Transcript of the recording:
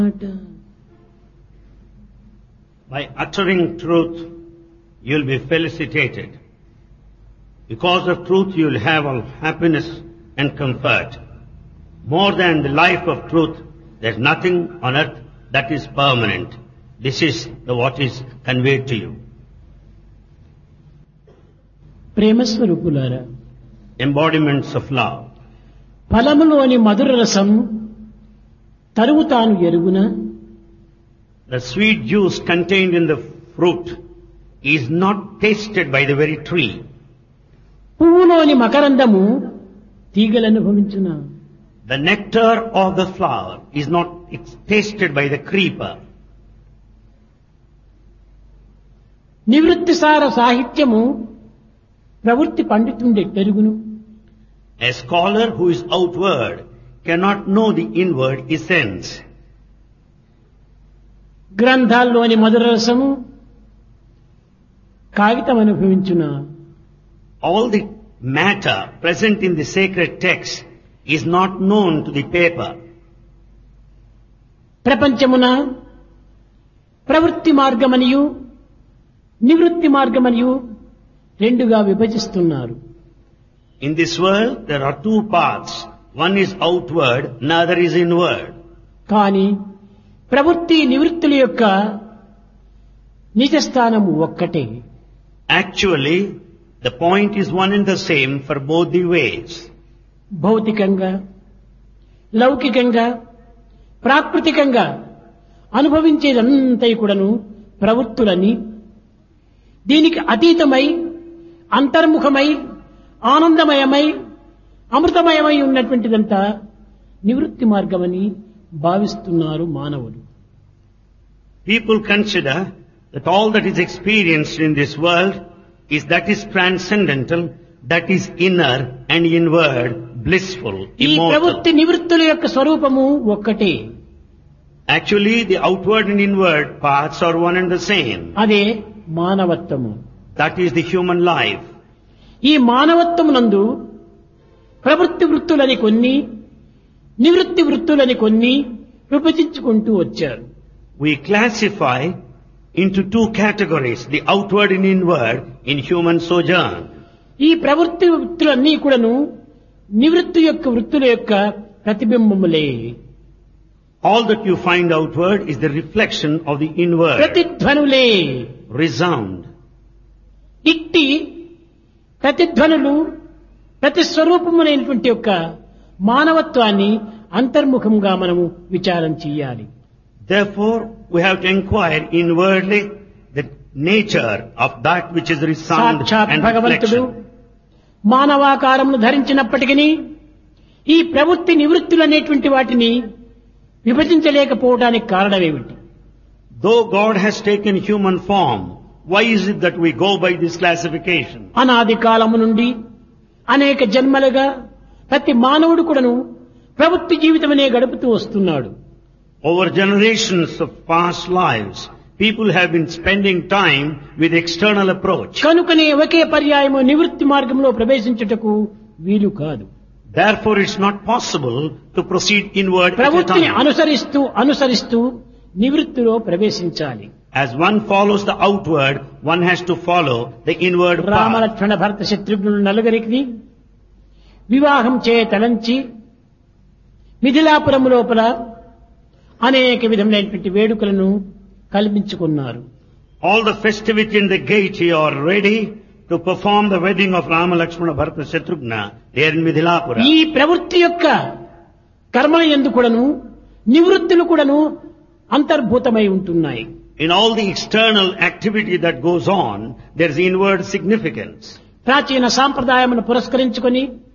By uttering truth, you will be felicitated. Because of truth, you will have all happiness and comfort. More than the life of truth, there is nothing on earth that is permanent. This is what is conveyed to you. ప్రేమస్వరూపులారా, Embodiments of love. ఫలములోని మధుర రసం తరువు తాను ఎరుగున. The sweet juice contained in the fruit is not tasted by the very tree. పువ్వులోని మకరందము తీగలు అనుభవించున. The nectar of the flower is not tasted by the creeper. నివృత్తిసార సాహిత్యము ప్రవృత్తి పండితుండే పెరుగును. A scholar who is outward cannot know the inward essence. గ్రంథాల్లోని మధుర రసము కాగితం అనుభవించున. All the matter present in the sacred text is not known to the paper. ప్రపంచమున ప్రవృత్తి మార్గమనియు నివృత్తి మార్గమనియు రెండుగా విభజిస్తున్నారు. In this world there are two paths. One is outward, another is inward. కానీ ప్రవృత్తి నివృత్తుల యొక్క నిజస్థానము ఒక్కటే. Actually, the point is one and the same for both the ways. భౌతికంగా లౌకికంగా ప్రాకృతికంగా అనుభవించేదంతా కూడాను ప్రవృత్తులని, దీనికి అతీతమై అంతర్ముఖమై ఆనందమయమై అమృతమయమై ఉన్నటువంటిదంతా నివృత్తి మార్గమని భావిస్తున్నారు మానవులు. People consider that all that is experienced in this world that is transcendental, that is inner and inward, blissful, ఈ immortal. ప్రవృత్తి నివృత్తుల యొక్క స్వరూపము ఒక్కటే. Actually, the outward and inward paths are one and the same. అదే మానవత్వము. That is the human life. ఈ మానవత్వమునందు ప్రవృత్తి వృత్తులని కొన్ని, నివృత్తి వృత్తులని కొన్ని విభజించుకుంటూ వచ్చారు. We classify into two categories, the outward and inward, in human sojourn. ఈ ప్రవృత్తి వృత్తులన్నీ కూడాను నివృత్తి యొక్క వృత్తుల యొక్క ప్రతిబింబములే. All that you find outward is the reflection of the inward. ప్రతిధ్వనులే. Resound. ఇట్టి ప్రతిధ్వనులు ప్రతిస్వరూపములైనటువంటి యొక్క మానవత్వాన్ని అంతర్ముఖంగా మనము విచారం చేయాలి. Therefore, we have to inquire inwardly the nature of that which is resound సాక్షాత్ and భగవంతుడు reflection. మానవాకారమును ధరించినప్పటికీ ఈ ప్రవృత్తి నివృత్తులు అనేటువంటి వాటిని విభజించలేకపోవడానికి కారణమేమిటి? Though God has taken human form, why is it that we go by this classification? అనాది కాలము నుండి అనేక జన్మలుగా ప్రతి మానవుడు కూడాను ప్రవృత్తి జీవితమనే గడుపుతూ వస్తున్నాడు. Over generations of past lives, people have been spending time with external approach. కనుకనే ఒకే పర్యాయము నివృత్తి మార్గంలో ప్రవేశించుటకు వీలు కాదు. Therefore, it's not possible to proceed inward at a ప్రవృత్తిని time. అనుసరిస్తూ నివృత్తిలో ప్రవేశించాలి. As one follows the outward, one has to follow the inward path. Ramalakshmana భరత శత్రుఘ్నులు నలుగురికి వివాహం తలంచి మిథిలాపురం లోపల అనేక విధములైనటువంటి వేడుకలను కల్పించుకున్నారు. All the festivity in the gaiety are ready to perform the wedding of Rama, Lakshmana, Bharata, Shatrughna there in Midhilapura. ఈ ప్రవృత్తి యొక్క కర్మల యందు కూడాను నివృత్తులు కూడాను అంతర్భూతమై ఉంటున్నాయి. In all the external activity that goes on, there is inward significance. ప్రాచీన సాంప్రదాయమును పురస్కరించుకొని